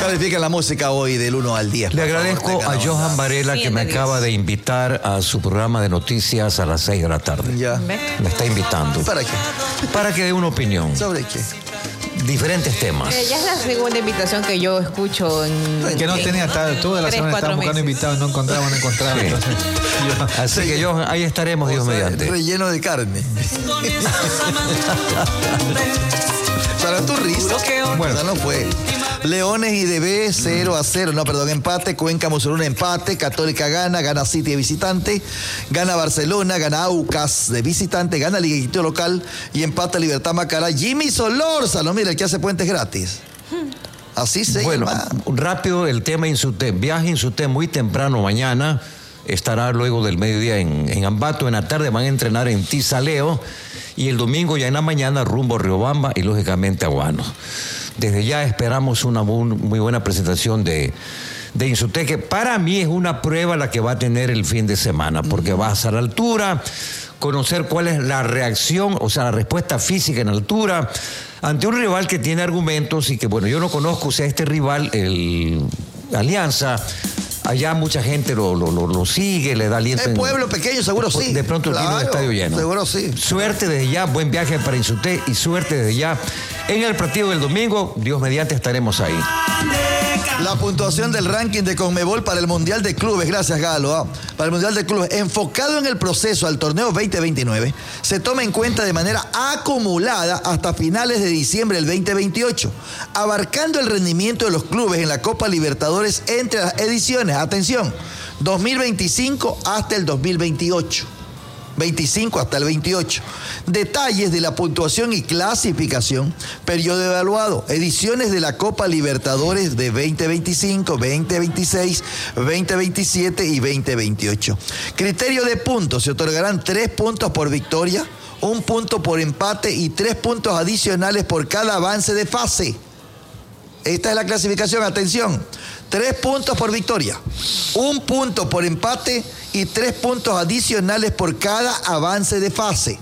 califican la música hoy del 1 al 10? Le agradezco a Johan Varela que me acaba de invitar a su programa de noticias a las 6 de la tarde. Ya. Me está invitando. ¿Para qué? Para que dé una opinión. ¿Sobre qué? Diferentes temas. Ya es la segunda invitación que yo escucho que no tenía toda la semana estaban buscando invitados y no encontraban. Sí. Entonces, Así que yo, ahí estaremos, Dios mediante. Relleno de carne. Para tu risa. Bueno, no fue. Leones y DB 0-0. No, perdón, empate. Cuenca Musuruna empate. Católica gana City de visitante. Gana Barcelona, gana Aucas de visitante. Gana Liguito local. Y empata Libertad Macará. Jimmy Solórzano, mira, el que hace puentes gratis. Así se llama. Rápido el tema Insute. Viaje Insute muy temprano mañana. Estará luego del mediodía en Ambato. En la tarde van a entrenar en Tizaleo. Y el domingo ya en la mañana rumbo a Riobamba y lógicamente a Guano. Desde ya esperamos una muy buena presentación de Insute, que para mí es una prueba la que va a tener el fin de semana, porque va a estar a la altura, conocer cuál es la reacción, o sea, la respuesta física en altura, ante un rival que tiene argumentos y que, bueno, yo no conozco, o sea, este rival, el Alianza. Allá mucha gente lo sigue, le da aliento. Es pueblo pequeño, seguro sí. De pronto tiene un estadio lleno. Seguro sí. Suerte desde ya, buen viaje para Insute y suerte desde ya. En el partido del domingo, Dios mediante, estaremos ahí. La puntuación del ranking de Conmebol para el Mundial de Clubes, gracias Galo, para el Mundial de Clubes, enfocado en el proceso al torneo 2029, se toma en cuenta de manera acumulada hasta finales de diciembre del 2028, abarcando el rendimiento de los clubes en la Copa Libertadores entre las ediciones, atención, 2025 hasta el 2028. 25 hasta el 28. Detalles de la puntuación y clasificación, periodo evaluado, ediciones de la Copa Libertadores de 2025, 2026, 2027 y 2028. Criterio de puntos, se otorgarán 3 puntos por victoria, 1 punto por empate y 3 puntos adicionales por cada avance de fase. Esta es la clasificación, atención. 3 puntos por victoria, 1 punto por empate y 3 puntos adicionales por cada avance de fase.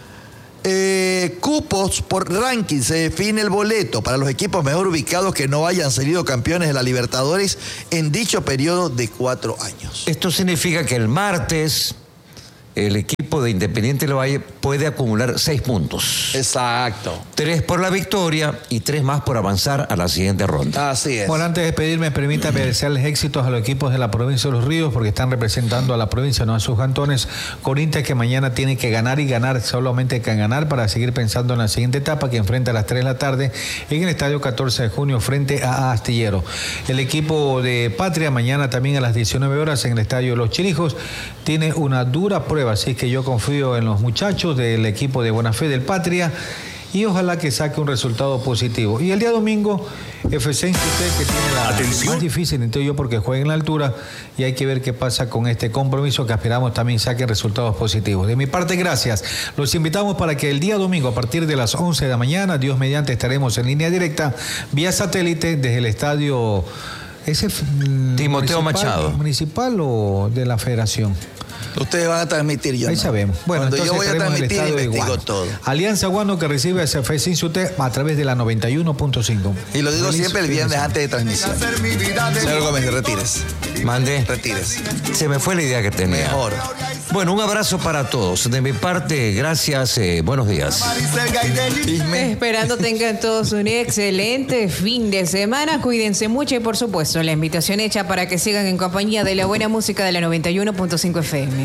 Cupos por ranking, se define el boleto para los equipos mejor ubicados que no hayan salido campeones de la Libertadores en dicho periodo de 4 años. Esto significa que el martes el equipo de Independiente del Valle puede acumular 6 puntos. Exacto. 3 por la victoria y 3 más por avanzar a la siguiente ronda. Así es. Bueno, antes de despedirme, permítame desearles éxitos a los equipos de la provincia de Los Ríos, porque están representando a la provincia, no a sus cantones. Corinthians, que mañana tiene que ganar y ganar, solamente que ganar para seguir pensando en la siguiente etapa, que enfrenta a las 3 de la tarde en el estadio 14 de junio frente a Astillero. El equipo de Patria mañana también a las 19 horas en el estadio Los Chirijos tiene una dura prueba, así que yo confío en los muchachos del equipo de Buena Fe del Patria y ojalá que saque un resultado positivo. Y el día domingo, FC Insute, que tiene la más difícil, entiendo yo, porque juega en la altura y hay que ver qué pasa con este compromiso, que esperamos también saquen resultados positivos. De mi parte, gracias. Los invitamos para que el día domingo, a partir de las 11 de la mañana, Dios mediante, estaremos en línea directa vía satélite desde el estadio Timoteo Machado. ¿Municipal o de la Federación? Ustedes van a transmitir, yo ahí no. sabemos. Bueno, cuando entonces yo voy a transmitir, investigo todo. Alianza Guano, que recibe a FC Insute a través de la 91.5. Y lo digo siempre el viernes antes de transmisión. Señor Gómez, retírese. Mande. Retírese. Se me fue la idea que tenía. Mejor. Bueno, un abrazo para todos. De mi parte, gracias. Buenos días. Esperando tengan todos un excelente fin de semana. Cuídense mucho y, por supuesto, la invitación hecha para que sigan en compañía de la buena música de la 91.5 FM.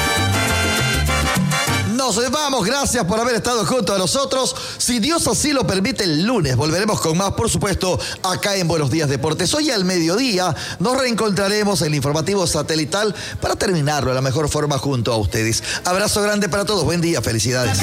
Nos vamos, gracias por haber estado junto a nosotros. Si Dios así lo permite, el lunes volveremos con más, por supuesto, acá en Buenos Días Deportes. Hoy al mediodía nos reencontraremos en el informativo satelital para terminarlo de la mejor forma junto a ustedes. Abrazo grande para todos, buen día, felicidades.